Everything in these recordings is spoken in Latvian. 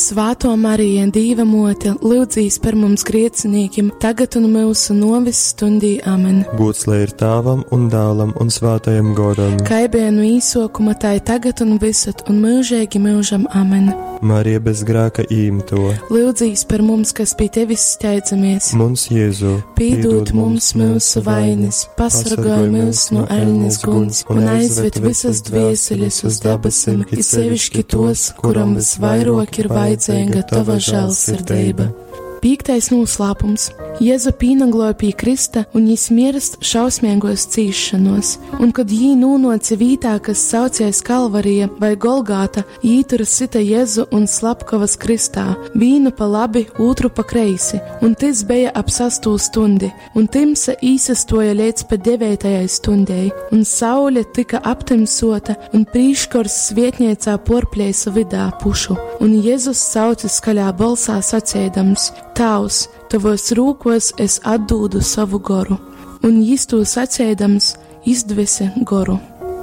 Svētā Marija, Dieva mote, lūdzīs par mums griecinīkiem, tagad un mūsu novis stundī. Amen. Gods lai ir Tēvam un Dēlam un Svētajam Garam. Kā bija no īsākuma, tā ir tagad un visur un mūžīgi mūžam. Amen. Marija bez grēka īmto. Lūdzīs par mums, kas pie tevis steidzamies. Mums Jēzu. Piedod mums mūsu vainas, pasargāj mūs no ēļnes guns un aizved visas dvieseļas uz debesim, it sevišķi tos, kuram visvairāk ir vajadzīga tava žēlsirdība. 5. noslēpums. Jēzu pīnagloja pie Krista un jis mirst šausmīgos cīšanos, un kad jī nūnoca vītā, kas saucies Kalvarija vai Golgāta, jī tur sita Jēzu un slapkavas Kristā, vīnu pa labi, otru pa kreisi, un tis bija ap 6. stundi, un timsa īsastoja līdz pa 9. stundei, un saule tika aptimsota, un prīškors svietniecā porpļēsa vidā pušu, un Jēzus sauca skaļā balsā sacēdams: Tavs, tavos rūkos es atdūdu savu goru, un jis to sacēdams izdvesi goru.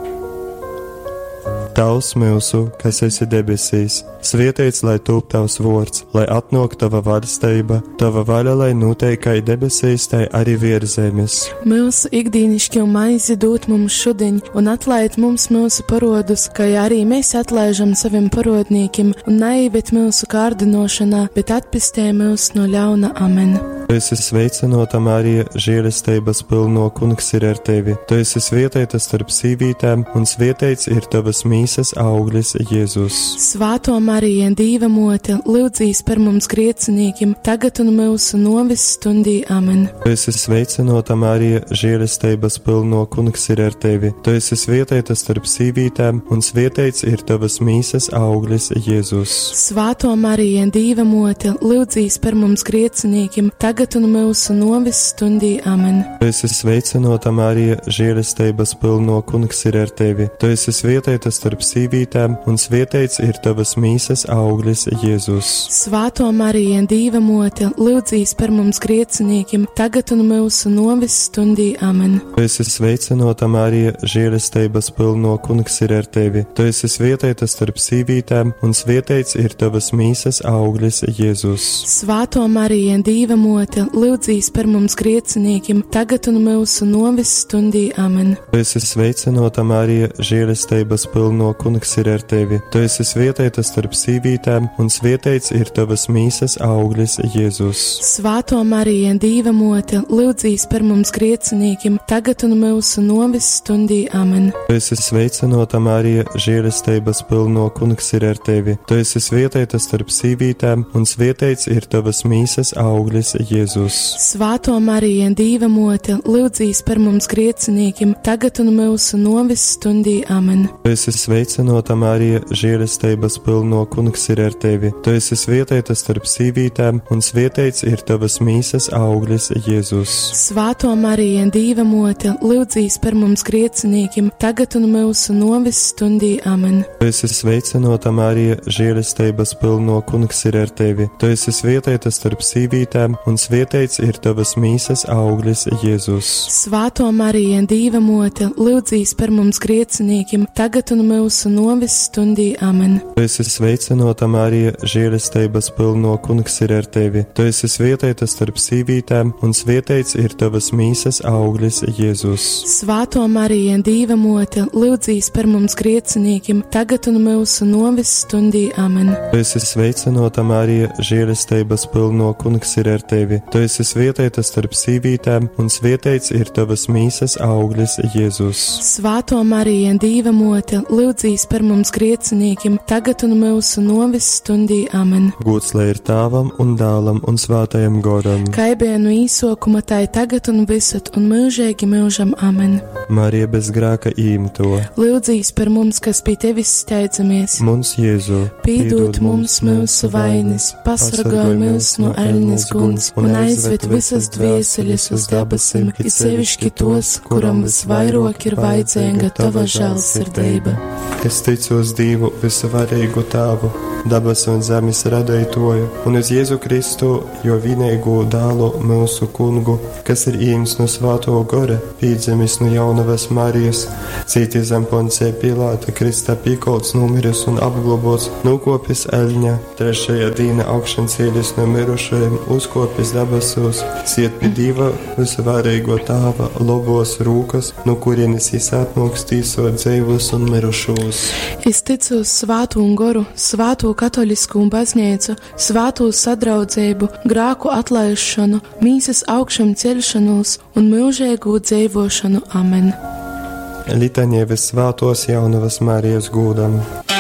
Tavs mūsu, kas esi debesīs, svētīts lai top tavs vārds, lai atnāk tava valstība, tava vaļa, lai notiek kā debesīs, tai arī virs zemes. Mūsu ikdienišķo maizi dod mums šodien, un atlaid mums mūsu parodus, kā arī mēs atlaižam saviem parodniekiem, un neieved mūsu kārdinošanā, bet atpestē mūs no ļauna. Amen. Tu esi sveicinota, Marija, žēlastības pilno, Kungs ir ar tevi. Tu esi svētīta starp sīvītēm, un svētīts ir tavas mīsas auglis, Jēzus. Svētā Marija, Dieva mote, lūdzīs par mums griecinīkiem, tagad un mūsu novis stundī. Amen. Tu esi sveicinota, Marija, žēlastības pilno, Kungs ir ar tevi. Tu esi svētīta starp sīvītēm, un svētīts ir tavas mīsas auglis, Jēzus. Svētā Marija, Dieva mote, lūdzīs par mums griecinīkiem, tagad un mūsu novis stundī. Amen. Tu esi sveicinota, Marija, žēlastības pilno, Kungs ir ar tevi. Tu esi svētīta starp sīvītēm, un svētīts ir tavas mīsas auglis, Jēzus. Svētā Marija, Dieva mote, lūdzīs par mums griecinīkiem, tagad un mūsu novis stundī. Amen. Tu esi sveicinota, Marija, žēlastības pilno, Kungs ir ar tevi. Tu esi svētīta starp sīvītēm, un svētīts ir tavas mīsas auglis, Jēzus. Svētā Marija, Dieva mote, lūdzīs par mums griecinīkiem, tagad un mūsu novis stundī. Amen. Tu esi sveicinota, Marija, žēlastības pilno, Kungs ir ar tevi. Tu esi svētīta starp sīvītēm, un svētīts ir tavas mīsas auglis, Jēzus. Svētā Marija, Dieva mote, lūdzīs par mums griecinīkiem, tagad un mūsu novis stundī. Amen. Tu esi sveicinota, Marija, žēlastības pilno, Kungs ir ar tevi. Tu esi svētīta starp sīvītēm, un svētīts ir tavas mīsas auglis, Jēzus. Svētā Marija, Dieva mote, lūdzīs par mums griecinīkiem, tagad un mūsu novis stundī. Amen. Tu esi sveicinota, Marija, žēlastības pilno, Kungs ir ar tevi. Tu esi svētīta starp sīvītēm, un svētīts ir tavas mīsas auglis, Jēzus. Svētā Marija, Dieva mote, lūdzīs par mums griecinīkiem, tagad un mūsu novis stundī. Amen. Tu esi sveicinota, Marija, žēlastības pilno, Kungs ir ar tevi. Tu esi svētīta starp sīvītēm, un svētīts ir tavas mīsas auglis, Jēzus. Svētā Marija, Dieva mote, lūdzīs par mums griecinīkiem, tagad un mūsu novis stundī. Amen. Tu esi sveicinota, Marija, žēlastības pilno, Kungs ir ar tevi. Tu esi svētīta starp sīvītēm, un svētīts ir tavas mīsas auglis, Jēzus. Svētā Marija, Dieva mote, lūdzīs par mums griecinīkiem, tagad un mūsu novis stundī. Amen. Tu esi sveicinota, Marija, žēlastības pilno, Kungs ir ar tevi. Tu esi svētīta starp sīvītēm, un svētīts ir tavas mīsas auglis, Jēzus. Svētā Marija, Dieva mote, lūdzīs par mums griecinīkiem, tagad un mūsu novis stundī. Amen. Gods lai ir Tēvam un Dēlam un Svētajam Garam. Kā bija no īsākuma, tā ir tagad un visur un mūžīgi mūžam. Amen. Marija bez grēka īmto. Lūdzīs par mums, kas pie tevis steidzamies. Mums Jēzu. Piedod mums mūsu vainas, pasargāj mūs no ēļnes guns un aizved visas dvieseļas uz debesim, it sevišķi tos, kuram visvairāk ir vajadzīga tava žēlsirdība. Es ticu uz Dievu visvarīgu Tēvu, dabas un zemes radītoju, un uz Jēzu Kristu, jo vienīgo dēlu mūsu kungu, kas ir īms no Svāto Gora, pīdzimis no jaunavas Marijas, cīti zem Poncija Pilāta, Krista pīkolts, numiris un apglobots, nūkopis eļņā, trešajā dīna augšan cēlis no mirušajiem, uzkopis dabasos, siet pie Dieva visvarīgo Tāva lobos rūkas, no kurienes jis atnāks tīsot dzīvus un mirušos. Es ticu uz Svāto Goru, Svāto katolisku baznīcu, Svāto sadraudzību, grāku atlaišanu, mīsas augšam ceļšanos un mūžīgu dzīvošanu. Amen. Litaņie visvētos jaunavas Marijas gūdam.